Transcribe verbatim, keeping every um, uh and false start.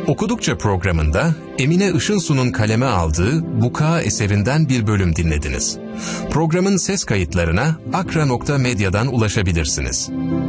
Okudukça programında Emine Işınsu'nun kaleme aldığı Buka eserinden bir bölüm dinlediniz. Programın ses kayıtlarına akra nokta medya'dan ulaşabilirsiniz.